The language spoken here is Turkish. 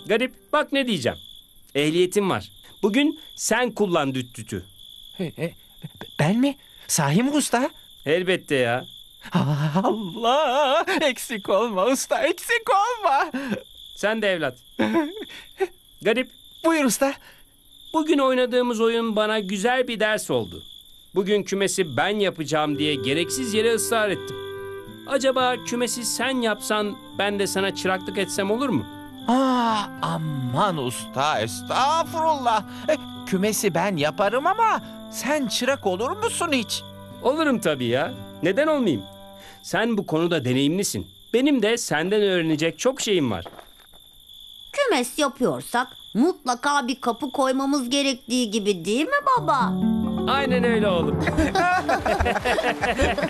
Garip, bak ne diyeceğim. Ehliyetim var. Bugün sen kullan düt. Ben mi? Sahi mi usta? Elbette ya. Allah! Eksik olma usta, eksik olma. Sen de evlat. Garip, Buyur usta. bugün oynadığımız oyun bana güzel bir ders oldu. Bugün kümesi ben yapacağım diye gereksiz yere ısrar ettim. Acaba kümesi sen yapsan ben de sana çıraklık etsem olur mu? Aman usta, estağfurullah. Kümesi ben yaparım ama sen çırak olur musun hiç? Olurum tabii ya. Neden olmayayım? Sen bu konuda deneyimlisin. Benim de senden öğrenecek çok şeyim var. Kümes yapıyorsak mutlaka bir kapı koymamız gerektiği gibi değil mi baba? Aynen öyle oğlum.